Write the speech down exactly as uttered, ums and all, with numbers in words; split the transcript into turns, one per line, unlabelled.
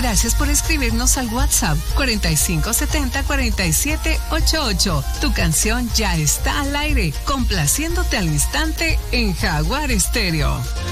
Gracias por escribirnos al WhatsApp cuarenta y cinco setenta cuarenta y siete ochenta y ocho. Tu canción ya está al aire, complaciéndote al instante en Jaguar Estéreo.